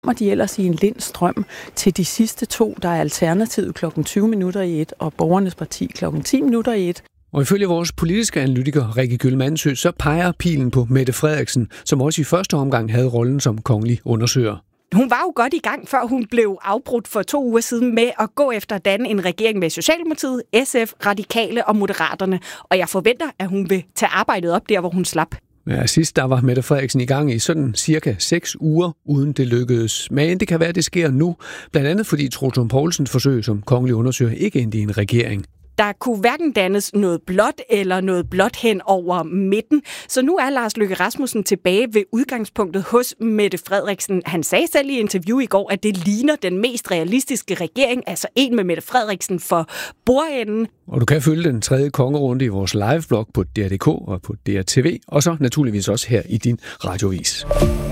kommer de ellers i en lind strøm til de sidste 2, der er Alternativet klokken 20:01 og Borgernes Parti klokken 10:01. Og ifølge vores politiske analytiker Rikke Gyll-Mandsø, så peger pilen på Mette Frederiksen, som også i første omgang havde rollen som kongelig undersøger. Hun var jo godt i gang, før hun blev afbrudt for 2 uger siden med at gå efter at danne en regering med Socialdemokratiet, SF, Radikale og Moderaterne. Og jeg forventer, at hun vil tage arbejdet op der, hvor hun slap. Ja, sidst der var Mette Frederiksen i gang i sådan cirka 6 uger, uden det lykkedes. Men det kan være, at det sker nu, blandt andet fordi Troels Lund Poulsens forsøg som kongelig undersøger ikke endte i en regering. Der kunne hverken dannes noget blåt eller noget blåt hen over midten. Så nu er Lars Løkke Rasmussen tilbage ved udgangspunktet hos Mette Frederiksen. Han sagde selv i interview i går, at det ligner den mest realistiske regering, altså en med Mette Frederiksen for bordenden. Og du kan følge den 3. kongerunde i vores liveblog på DR.dk og på DRTV, og så naturligvis også her i din radioavis.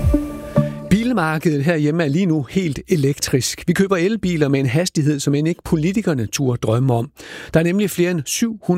Bilmarkedet herhjemme er lige nu helt elektrisk. Vi køber elbiler med en hastighed, som end ikke politikerne turde drømme om. Der er nemlig flere end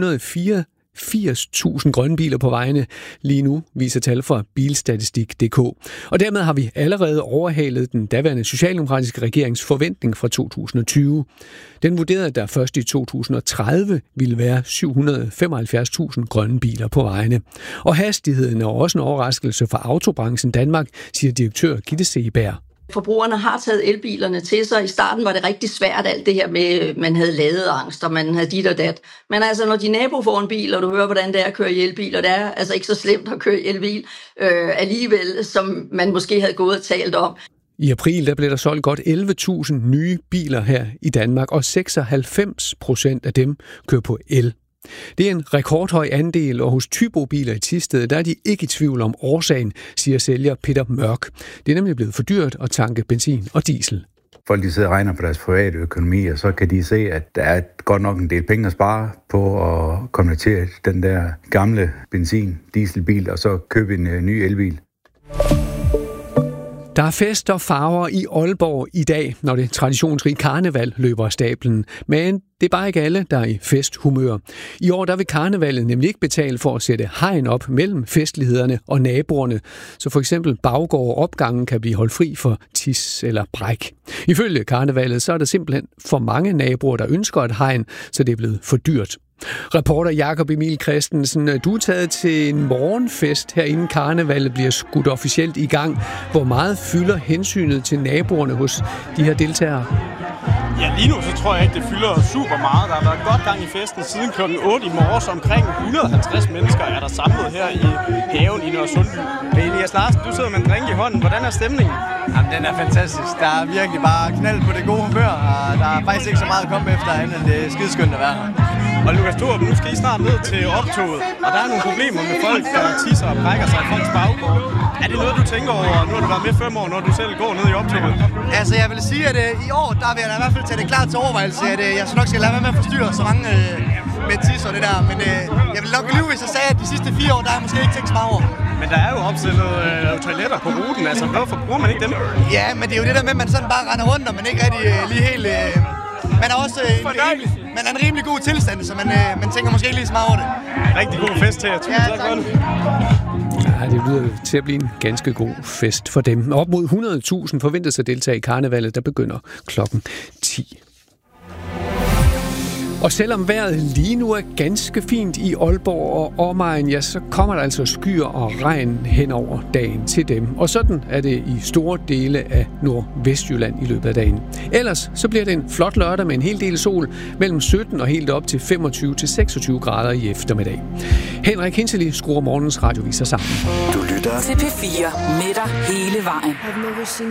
784.000 grønne biler på vejene lige nu, viser tal fra bilstatistik.dk. Og dermed har vi allerede overhalet den daværende socialdemokratiske regerings forventning fra 2020. Den vurderede, at der først i 2030 ville være 775.000 grønne biler på vejene. Og hastigheden er også en overraskelse for autobranchen Danmark, siger direktør Gitte Seeberg. Forbrugerne har taget elbilerne til sig. I starten var det rigtig svært, alt det her med, man havde ladeangst, og man havde dit og dat. Men altså, når din nabo får en bil, og du hører, hvordan det er at køre i elbil, og det er altså ikke så slemt at køre i elbil alligevel, som man måske havde gået og talt om. I april der blev der solgt godt 11.000 nye biler her i Danmark, og 96% af dem kører på el. Det er en rekordhøj andel, og hos Thybo-biler i Thisted, der er de ikke i tvivl om årsagen, siger sælger Peter Mørk. Det er nemlig blevet for dyrt at tanke benzin og diesel. Folk de sidder og regner på deres private økonomi, og så kan de se, at der er godt nok en del penge at spare på at konvertere den der gamle benzin-dieselbil, og så købe en ny elbil. Der er fest og farver i Aalborg i dag, når det traditionsrige karneval løber af stablen. Men det er bare ikke alle, der er i festhumør. I år der vil karnevalet nemlig ikke betale for at sætte hegn op mellem festlighederne og naboerne. Så for eksempel baggård og opgangen kan blive holdt fri for tis eller bræk. Ifølge karnevalet så er der simpelthen for mange naboer, der ønsker et hegn, så det er blevet for dyrt. Reporter Jakob Emil Christensen, du er taget til en morgenfest her inden karnevalet bliver skudt officielt i gang. Hvor meget fylder hensynet til naboerne hos de her deltagere? Ja, lige nu så tror jeg ikke, det fylder super meget. Der har været godt gang i festen siden kl. 8 i morges. Omkring 150 mennesker er der samlet her i haven i Nørre Sundby. Elias Larsen, du sidder med en drink i hånden. Hvordan er stemningen? Jamen, den er fantastisk. Der er virkelig bare knald på det gode humør, og der er faktisk ikke så meget at komme efter, end det er skideskønt at være her. Og Lukas Thorup, nu skal I snart ned til optoget, og der er nogle problemer med folk, der tisser og brækker sig i folks baggård. Er det noget, du tænker over? Nu har du været med 5 år, når du selv går ned i optoget. Altså, jeg vil sige, at i år, der vil jeg da i hvert fald tage det klart til overvejelse, at jeg så nok skal lade være med at forstyrre så mange med tis og det der. Men jeg vil nok lyve, hvis jeg sagde, at de sidste 4 år, der har jeg måske ikke tænkt så meget over. Men der er jo opstillet toiletter på ruten, altså hvorfor bruger man ikke dem? Ja, men det er jo det der med, at man sådan bare render rundt, og man ikke rigtig lige helt... Man er også man er en rimelig god tilstand, så man tænker måske ikke lige så meget over det. Rigtig god fest her. Tusind tak for det. Ja, det lyder til at blive en ganske god fest for dem. Op mod 100.000 forventes at deltage i karnevalet, der begynder klokken 10. Og selvom vejret lige nu er ganske fint i Aalborg og omegn, ja, så kommer der altså skyer og regn hen over dagen til dem. Og sådan er det i store dele af Nordvestjylland i løbet af dagen. Ellers så bliver det en flot lørdag med en hel del sol, mellem 17 og helt op til 25-26 grader i eftermiddag. Henrik Hintzeli skruer morgens radioviser sammen. Du lytter til P4 med dig hele vejen.